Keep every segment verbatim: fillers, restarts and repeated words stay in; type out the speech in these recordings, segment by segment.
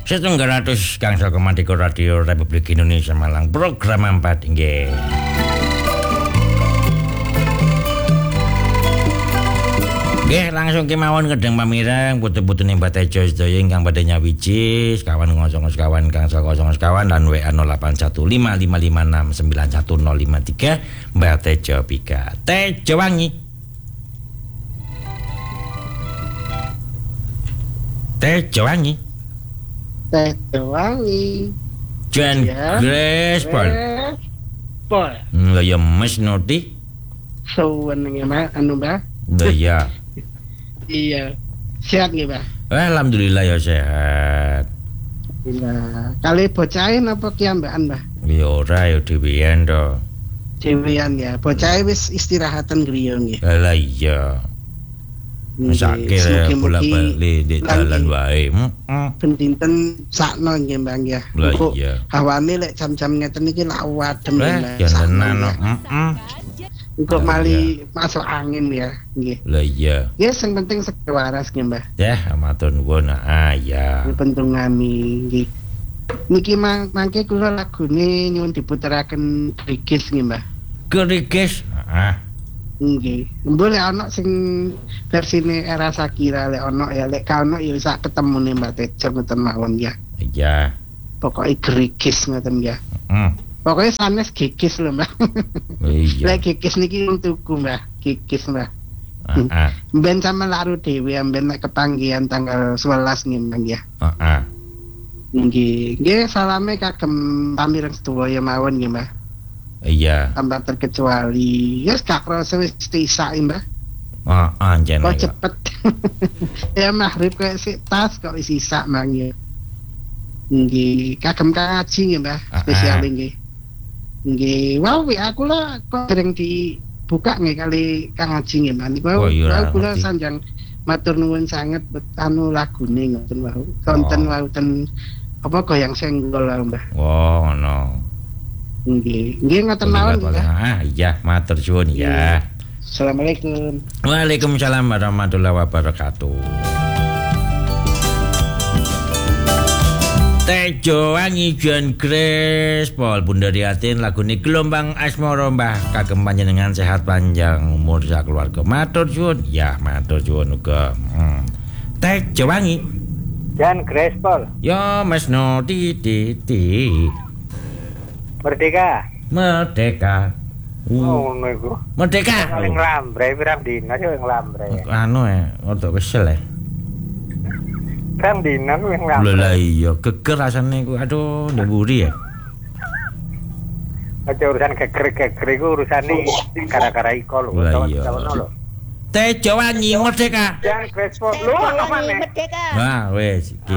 Setunggal atus gangsal koma tiga Radio Republik Indonesia Malang program empat nggih. Nggih langsung kemawon kedang pamireng putu-putune Mbah Tejo sedaya ingkang badhe nyawiji sekawan ngosong sekawan gangsal kosong sekawan lan W A nol delapan satu lima lima lima enam sembilan satu nol lima tiga Mbah Tejo Pika Tejo Wangi. Tejo Wangi. Tejo Wangi. Jan Grace Paul. Paul. Lha ya Mas Noti. Suwen nggih Mbah, anu Mbah. Lha ya. Iya. Sehat nggih Mbah. Alhamdulillah ya sehat. Nah, kali bocahe napa kiambakan Mbah? Ya ora ya dhewean to. Dhewean ya. Bocahe wis istirahatan griya nggih. Lah iya. Sakit bolak-balik di dalan wae. Heeh. Ben dinten sakno nggih Mbah nggih. Lah iya. Hawane lek jam-jam ngeten iki lak wadem Mbah. Ya tenan heeh. Engko mali masuk angin ya nggih. Lah iya. Ya sing penting seger waras nggih Mbah. Ya matur nuwun. Ah ya. Pentung ngami nggih. Niki mang mangke kula lagune nyuwun diputeraken Grigis nggih Mbah. Grigis. Heeh. Nggih. Mbok lek ana sing versine era Shakira lek ana ya lek kana ya sak ketemune Mbak Tejo ngoten mawon ya. Iya. Pokoke Grigis ngoten ya. Heeh. Pokoke sanes gigis lho Mbak. Iya. Lek gigis niki wong tuku Mbah, gigis Mbah. Heeh. Ben sampe laru dhewe amben nek kepanggihan tanggal sewelas nggih Mbah ya. Heeh. Nggih, nggih salame kagem pamireng sedaya mawon nggih Mbah. Iya. Tanpa terkecuali. Yes gak krasa wis isak Mbah. Oh, anjen. Kok cepet. Ya maghrib kok sik tas kok wis isak Mbah nggih. Nggih, kagem kaji nggih Mbah, spesial nggih. Nggih, wow aku lah kok sering dibuka nggih kali Kang Haji nggih Mbah. Niku oh, iya, kula sanjang matur nuwun sanget anu lagune ngoten wau. Konten wau ten apa goyang senggol lho Mbah. Oh, ngono. Nggih, nggih ngoten mawon nggih. Ah, iya, matur suwun ya. Assalamualaikum. Waalaikumsalam warahmatullahi wabarakatuh. Tejo Wangi Jan Grace Paul Bunda Riatin lagune Gelombang Asmara Mbah kagem panjenengan sehat panjang umur sak keluarga. Matur suwun. Ya, matur suwun uga. Hmm. Tejo Wangi Jan Grace Paul. Ya Mas no ti ti ti. Merdeka. Merdeka. Oh, ngono iku. Merdeka. Paling lambre pirang dina sing lambre. Anu e, rada kesel e. Kan dina ku yang lambre. Lah iya, geger rasane ku. Aduh, ndemburi ya. Aja urusan geger-geger iku urusane gara-gara iko lho. Lah iya. Tejo Wangi Merdeka. Jan Grace Paul. Lho, mana? Merdeka. Wah, wis iki.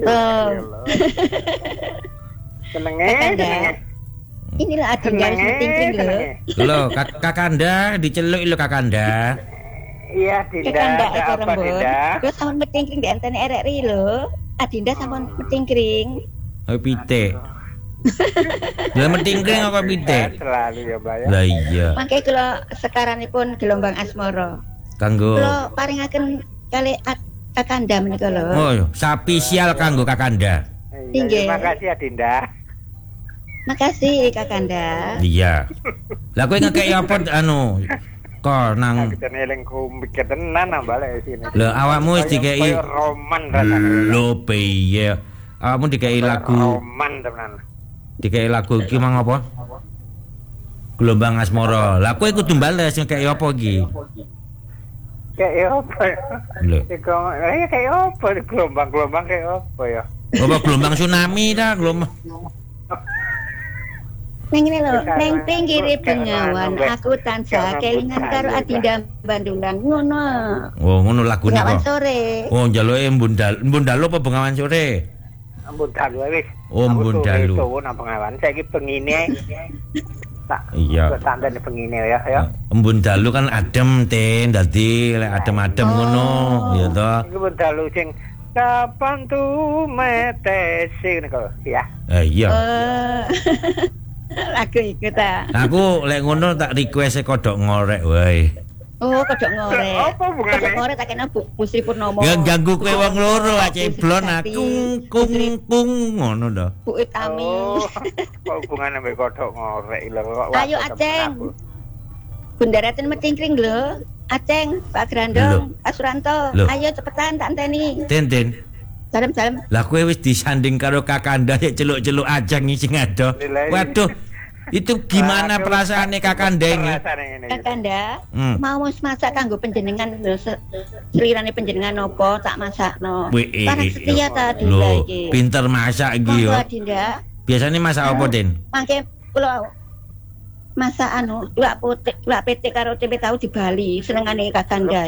Senenge, senenge. Inilah Adinda penting lho. Lho, Kakanda diceluk lho Kakanda. Iya, Dinda. Kakanda Ada aja apa, rembun. Dinda? Terus sampun metingkring di antene R R I lho. Adinda sampun metingkring. Oh, pitik. Lah metingkring apa pitik? Selalu ya, Mbak ya. Lah iya. Mangke kula sekaranipun Gelombang Asmara. Kanggo Kula paringaken kali Kakanda menika lho. Oh, sapi sial kanggo Kakanda. Inggih. Terima kasih ya, Dinda. Makasih Kakanda. Iya. Lah kowe ngekeki apa anu? Kok nang Kita eling mikir tenan nambah lek sini. Lho awakmu wis dikeki roman rasane. Lho piye? Awakmu dikeki lagu Roman tenan. dikeki lagu iki mang apa? Gelombang Asmara. Lah kowe kudu bales ngekeki apa iki? Kayak apa? Lho. Iku kayak apa gelombang-gelombang kayak apa ya? Apa gelombang tsunami ta, gelombang. Neng ini lho, neng pinggire bengawan aku tansah kelingan karo Adinda Bandulan ngono. Oh, ngono lagune Bengawan kok. sore. Oh, njaluke Mbundal, Mbundalu apa Bengawan Sore? Mbundalu wis. Oh, Mbundalu. Aku nang pengawan. Saiki pengine. Tak. Iya. Santen pengine ya, ya. Mbundalu kan adem ten, dadi lek adem-adem ngono, ya toh. Iku Mbundalu sing kapan tuh metesi niku ya. Eh iya. Lagu iku ta. Aku lek ngono tak request kodok ngorek wae. Oh, kodok ngorek. Apa hubungane? Kodok ngorek tak kena Bu Sri Purnomo. Ya ganggu kowe wong loro aja blon aku kung kung ngono to. Bu Utami. Oh, kok hubungane mbek kodok ngorek lho kok. Ayo Aceng. Bundaratan metingkring lho. Aceng, Pak Grandong, Pak Suranto. Ayo cepetan tak enteni. Den den. Salam-salam. Lah kowe wis disanding karo Kakanda ya celuk-celuk Ajeng sing ado. Waduh. Itu gimana perasaannya Kakanda ini? Kakanda hmm. mau masak kanggo penjenengan lho, selirane penjenengan nopo tak masakno. Para setia ta Dinda iki. Pinter masak iki yo. Biasanya masak apa, Den? Mangke kula masak anu, dua putih, dua pete karo tempe tahu di Bali, senengane Kakanda.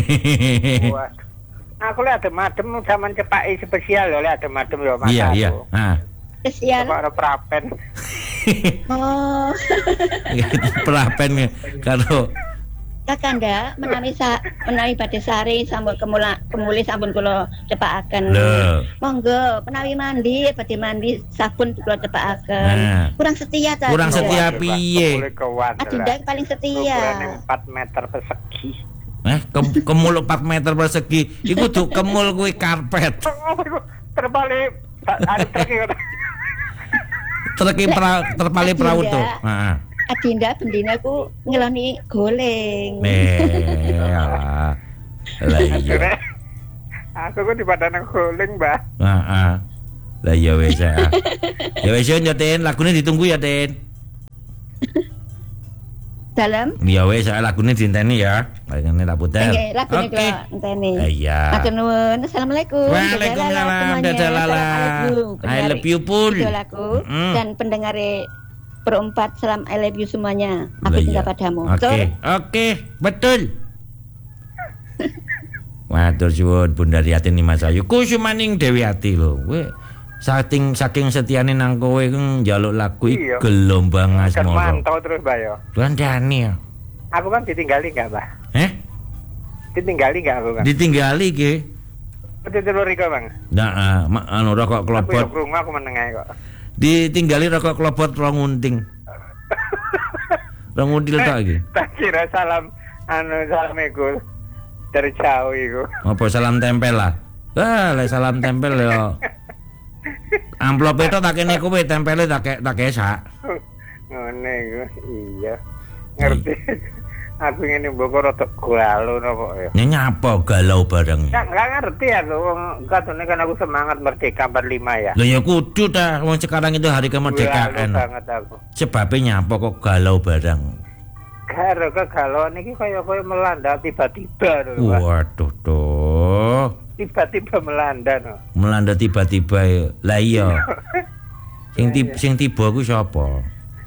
Aku lihat adem-adem zaman cepaki spesial lho, lihat adem-adem yo masak. Iya, iya. Heeh. Spesial. Karo prapen. Oh. Prapen karo Kakanda menawi sa menawi badhe sare sampun kemula kemuli sampun kula cepakaken. Monggo menawi mandi badhe mandi sabun kula cepakaken. Nah. Kurang setia ta? Kurang setia piye? Adinda paling setia. empat meter persegi. Eh, ke kemul empat meter persegi. Iku tuh kemul kuwi karpet. Terbalik ada trek. Trek terpali perahu tuh. Heeh. Adinda bendina ku ngeloni goleng. Eh, alah. Lah iya. Aku kok di badan goleng, Mbah. Heeh. Lah iya wis ya. Ya wis yo Den, lagune ditunggu ya, Den. Dalam? Ya wis, lagune dienteni ya. Lagune tak puter. Nggih, lagune kula enteni. Iya. Matur nuwun. Assalamualaikum. Waalaikumsalam. Dadah. I love you pun. Dan pendengar Perempat, salam I love you semuanya. Aku cinta padamu. Oke, oke, betul. Matur suwun Bunda Riati Mas Ayu. Kusumaning Dewi Ati lho. Kowe saking saking setiane nang kowe njaluk lagu iki gelombang asmara. Kan mantau terus, Mbak yo. Dandani ya. Aku kan ditinggali enggak, Mbak? Eh? Ditinggali enggak aku kan? Ditinggali iki. Betul-betul Riko, Bang. Nah, uh, anu rokok klobot. Aku rumah aku meneng ae kok. Ditinggali rokok klobot rong unting. Rong until tok iki. Tak kira salam anu salam iku dari jauh iku. Apa salam tempel lah. Ah, lek salam tempel yo. Amplop itu tak kene kowe tempele tak tak kesak. Ngene iku. Iya. Ngerti. Aku ngene mboko rada galau kok ya. Nyapa galau bareng. Enggak enggak ngerti aku wong katone kan aku semangat merdeka empat puluh lima ya. Lah ya kudu ta wong sekarang itu hari kemerdekaan. Banget aku. Sebabnya nyapa kok galau bareng. Karo kegalauan iki kaya-kaya melanda tiba-tiba lho. Waduh toh. Tiba-tiba melanda no. Melanda tiba-tiba. Lah iya. Sing tiba sing tiba ku sapa?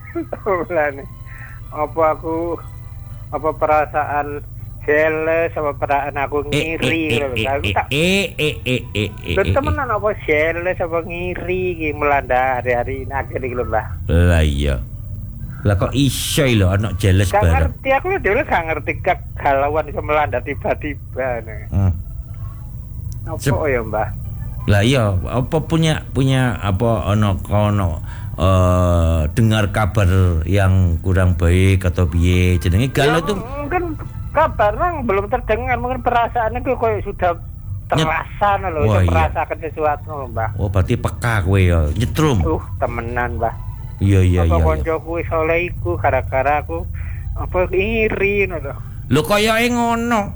Apa aku apa perasaan jealous sama perasaan aku ngiri lho. Aku tak eh eh eh eh eh. temenan apa jealous sama ngiri iki melanda hari-hari ini akhir iki lho, Mbah. Lah iya. Lah kok iso lho ana jealous bareng. Gak ngerti aku dhewe gak ngerti kegalauan iso melanda tiba-tiba nih. Hmm. Apa ya, Mbah? Lah iya, apa punya punya apa ana kono Uh, dengar kabar yang kurang baik atau piye jenenge galau itu mungkin kabar nang belum terdengar mungkin perasaannya kok kayak sudah terasa lho oh, iya. Merasakan sesuatu lho, Mbah. Oh berarti peka kowe ya nyetrum uh temenan, Mbah. Iya iya iya kancaku iso oleh iku gara-gara aku apa iri ngono lho koyoke ngono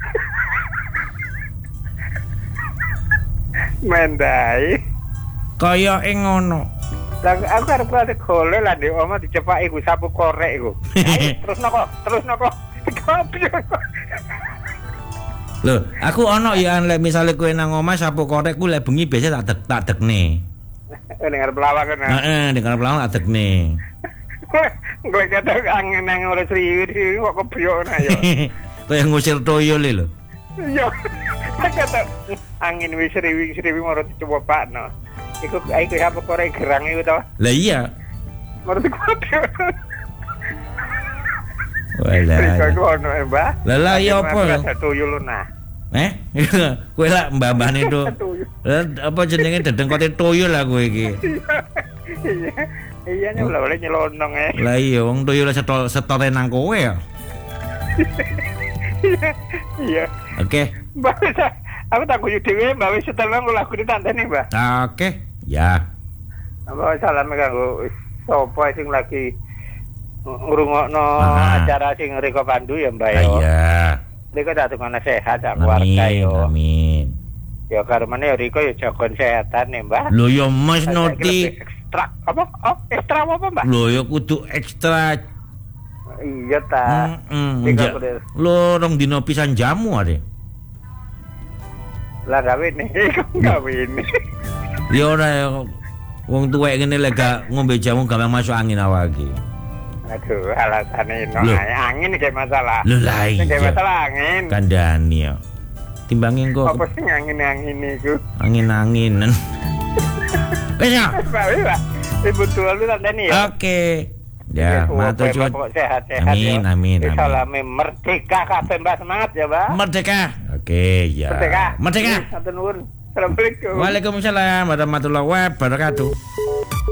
mendai koyoke ngono. Lah aku arep kate golek lah ndek omah dicepaki ku sapu korek iku. Terus noko, terus noko. Lho, aku ono ya lek misale kowe nang omah sapu korek ku lek bengi biasa tak dek tak dekne. Dengar pelawak kan. Heeh, dengar pelawak tak dekne. Gue kata angin nang ora sriwi kok kebyok nah ya. Kaya ngusir toyo le lho. Iya. Kata angin wis sriwi-sriwi moro dicoba pakno. Iku iku apa korek gerang itu toh? Lah iya. Menurut aku. Walah. Iku ono Mbah. Lah lah iya apa? Tuyul nah. Eh? Kowe lah mbah-mbahne to. Apa jenenge dedengkote tuyul lah kowe iki. Iya. Iya nek boleh nyelonong eh. Lah iya wong tuyul setore nang kowe ya. Iya. Oke. Mbak, aku tak guyu dhewe Mbak wis setel nang lagu di tanteni Mbak. Oke. Ya. Apa salam kanggo sapa sing lagi ngrungokno acara sing Riko Pandu ya Mbak ya. Iya. Riko tak tunggu sehat sak keluarga yo. Amin. Ya karena ya Riko ya jaga kesehatan nih Mbak. Lho ya Mas Noti. Ekstra apa? Oh, ekstra apa Mbak? Lho ya kudu ekstra. Iya ta. Heeh. Lho rong dino pisan jamu are. Lah gawe nih, gawe ini. Ya ora ya wong tuwek ngene lek gak ngombe jamu gampang masuk angin awak iki. Aduh, alasane no angin iki masalah. Lho lah iya. Iki masalah angin. Kandhani ya. Timbangin kok. Apa sing angin-angin iku? Angin-anginan. Wes ya. Pak, ibu tua lu tandani ya. Oke. Ya, matur suwun. Sehat-sehat. Amin, amin, amin. Salame merdeka kabeh Mbak, semangat ya, Mbak. Merdeka. Oke, ya. Merdeka. Merdeka. Matur nuwun. Assalamualaikum. Waalaikumsalam warahmatullahi wabarakatuh.